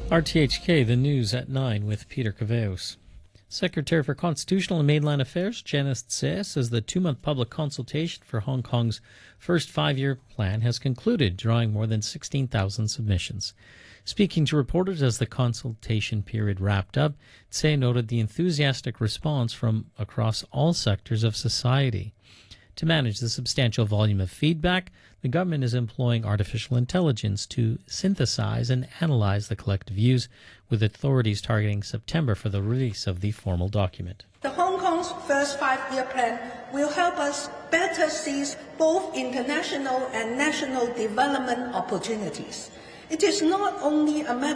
RTHK, the news at 9 with Peter Caveos. Secretary for Constitutional and Mainland Affairs Janice Tse says the 2-month public consultation for Hong Kong's first 5-year plan has concluded, drawing more than 16,000 submissions. Speaking to reporters as the consultation period wrapped up, Tse noted the enthusiastic response from across all sectors of society. To manage the substantial volume of feedback, the government is employing artificial intelligence to synthesize and analyze the collective views, with authorities targeting September for the release of the formal document. The Hong Kong's first 5-year plan will help us better seize both international and national development opportunities. It is not only a matter